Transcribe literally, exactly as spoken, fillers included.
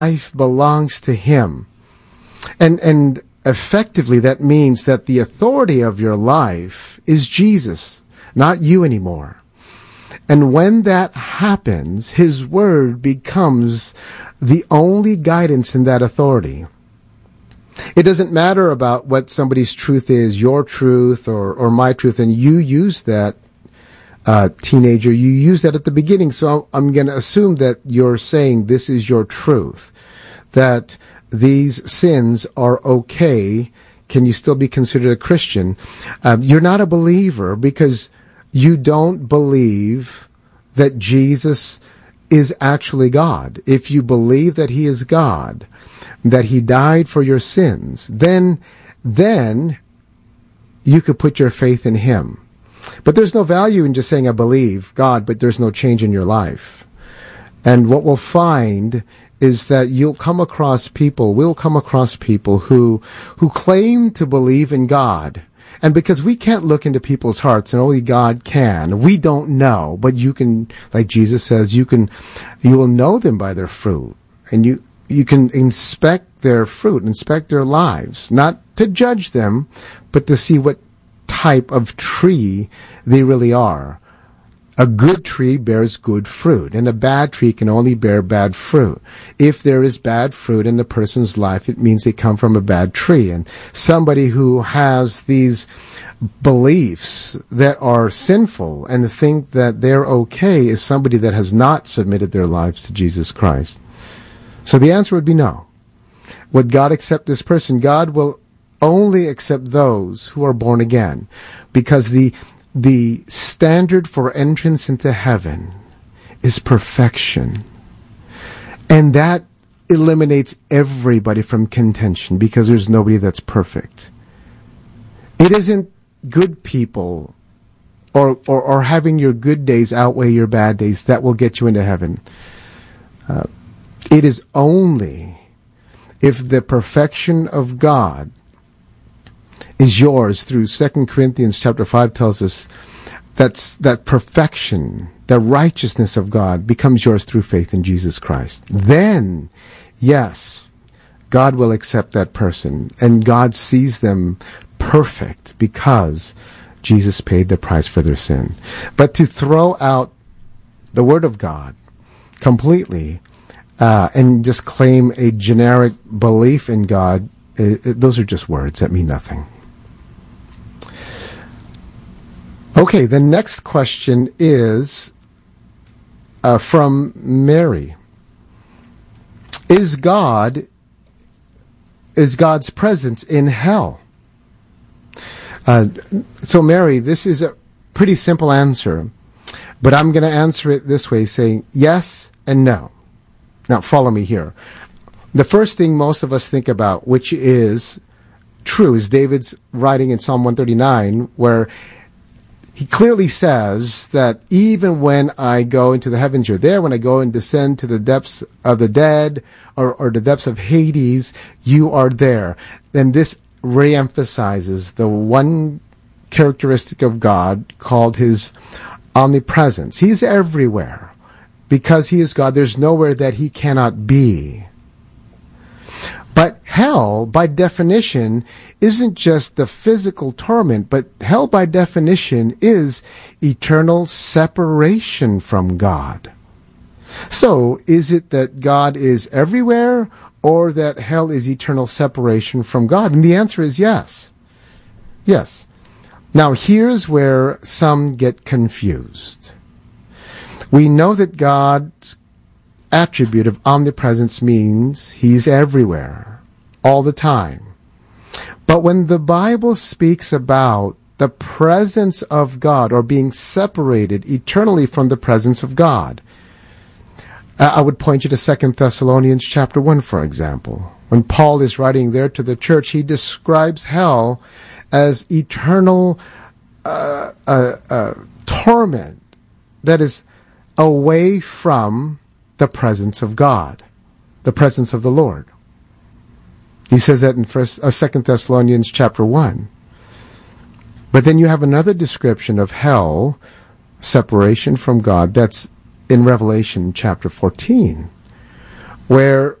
life belongs to him. And, and effectively that means that the authority of your life is Jesus, not you anymore. And when that happens, his word becomes the only guidance in that authority. It doesn't matter about what somebody's truth is, your truth or, or my truth, and you use that, uh, teenager, you use that at the beginning. So I'm going to assume that you're saying this is your truth, that these sins are okay. Can you still be considered a Christian? Um, you're not a believer because you don't believe that Jesus is actually God. If you believe that he is God, that he died for your sins, then, then you could put your faith in him. But there's no value in just saying, I believe God, but there's no change in your life. And what we'll find is that you'll come across people, we'll come across people who, who claim to believe in God. And because we can't look into people's hearts, and only God can, we don't know. But you can, like Jesus says, you can, you will know them by their fruit. And you, you can inspect their fruit, inspect their lives, not to judge them, but to see what type of tree they really are. A good tree bears good fruit, and a bad tree can only bear bad fruit. If there is bad fruit in a person's life, it means they come from a bad tree. And somebody who has these beliefs that are sinful and think that they're okay is somebody that has not submitted their lives to Jesus Christ. So the answer would be no. Would God accept this person? God will only accept those who are born again, because the The standard for entrance into heaven is perfection. And that eliminates everybody from contention, because there's nobody that's perfect. It isn't good people or, or, or having your good days outweigh your bad days that will get you into heaven. Uh, it is only if the perfection of God is yours through Second Corinthians chapter five tells us that's that perfection, the righteousness of God becomes yours through faith in Jesus Christ. Then, yes, God will accept that person, and God sees them perfect because Jesus paid the price for their sin. But to throw out the Word of God completely uh, and just claim a generic belief in God, it, it, those are just words that mean nothing. Okay, the next question is uh, from Mary. Is God, is God's presence in hell? Uh, so Mary, this is a pretty simple answer, but I'm going to answer it this way, saying yes and no. Now follow me here. The first thing most of us think about, which is true, is David's writing in Psalm one thirty-nine, where he clearly says that even when I go into the heavens, you're there. When I go and descend to the depths of the dead or, or the depths of Hades, you are there. And this reemphasizes the one characteristic of God called his omnipresence. He's everywhere. Because he is God, there's nowhere that he cannot be. But hell, by definition, isn't just the physical torment, but hell, by definition, is eternal separation from God. So, is it that God is everywhere, or that hell is eternal separation from God? And the answer is yes. Yes. Now, here's where some get confused. We know that God's attribute of omnipresence means he's everywhere, all the time. But when the Bible speaks about the presence of God, or being separated eternally from the presence of God, I would point you to Second Thessalonians chapter one, for example. When Paul is writing there to the church, he describes hell as eternal uh, uh, uh, torment that is away from the presence of God, the presence of the Lord. He says that in First, uh, Second Thessalonians chapter one. But then you have another description of hell, separation from God, that's in Revelation chapter fourteen, where